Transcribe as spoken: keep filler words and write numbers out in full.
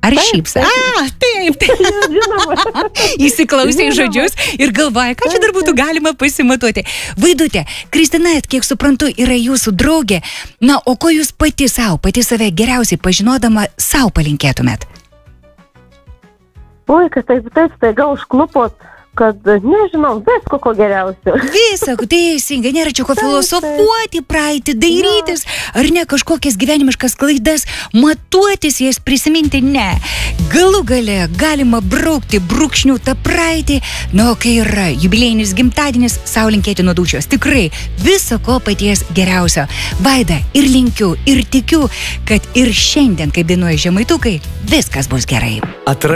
Ar šypsa? A, taip, taip. Įsiklausė į žodžius ir galvoja, ką čia dar būtų galima pasimatuoti. Vaidutė, Kristina, kiek suprantu, yra jūsų draugė. Na, o ko jūs pati savo, pati save geriausiai pažinodama savo palinkėtumėt? Oi, kad taip, taip, staiga užklupot, kad nežinau, visko ko geriausio. Visko, teisingai, nėra čia ko filosofuoti, praeiti, dairytis, ar ne kažkokias gyvenimiškas klaidas, matuotis, jas prisiminti, ne. Galų gale galima braukti brūkšnių tą praeitį, nu, kai yra jubiliejinis gimtadienis, sau linkėti nuo dūšios. Tikrai viso ko paties geriausio. Vaida, ir linkiu, ir tikiu, kad ir šiandien, kaip dainuoja žemaitukai, viskas bus gerai.